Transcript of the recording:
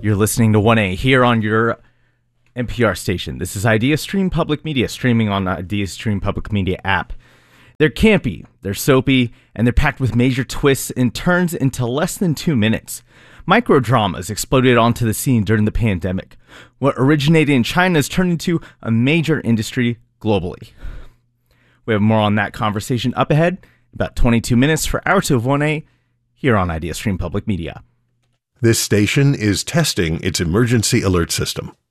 You're listening to 1A here on your NPR station. This is IdeaStream Public Media, streaming on the IdeaStream Public Media app. They're campy, they're soapy, and they're packed with major twists and turns into less than 2 minutes. Microdramas exploded onto the scene during the pandemic. What originated in China has turned into a major industry globally. We have more on that conversation up ahead, about 22 minutes for Hour 2 of 1A, here on IdeaStream Public Media. This station is testing its emergency alert system.